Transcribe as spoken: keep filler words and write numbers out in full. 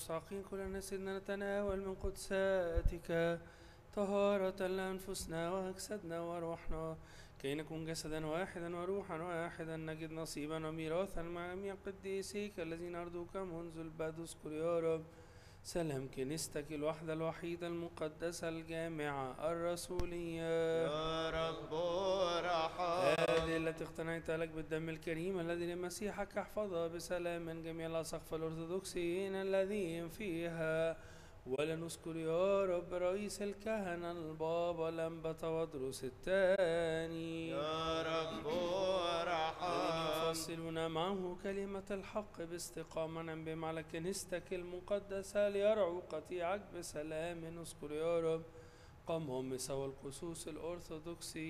المستحقين كلنا سيدنا نتناول من قدساتك طهارة لأنفسنا وأجسادنا وروحنا كي نكون جسدا واحدا وروحا واحدا نجد نصيبا وميراثا مع جميع قديسيك الذين أرضوك منذ البدء. اذكر يا رب سلام كنيستك الوحدة الوحيدة المقدسة الجامعة الرسولية يا رب ارحم. هذه التي اقتنيت لك بالدم الكريم الذي لمسيحك احفظها بسلام من جميع الأساقفة الأرثوذكسيين الذين فيها. ولا نذكر يا رب رئيس الكهنة البابا الأنبا تودروس الثاني يا رب ارحم. الذين يفصلون معه كلمة الحق باستقامة بهم على كنيستك المقدسة ليرعوا قطيعك بسلام. نذكر يا رب قامهم بسوى القسوس الأرثوذكسي